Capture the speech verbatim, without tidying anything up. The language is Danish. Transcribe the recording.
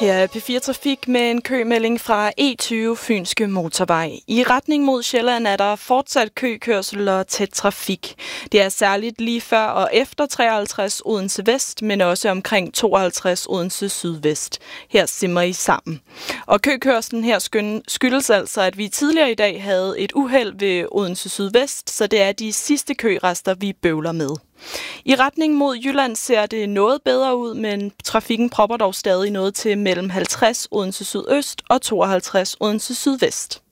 Her er P fire Trafik med en kømelding fra E tyve Fynske Motorvej. I retning mod Sjælland er der fortsat køkørsel og tæt trafik. Det er særligt lige før og efter treoghalvtreds Odense Vest, men også omkring tooghalvtreds Odense Sydvest. Her simmer I sammen. Og køkørslen her skyldes altså, at vi tidligere i dag havde et uheld ved Odense Sydvest, så det er de sidste kørester, vi bøvler med. I retning mod Jylland ser det noget bedre ud, men trafikken propper dog stadig noget til mellem halvtreds Odense Sydøst og tooghalvtreds Odense Sydvest.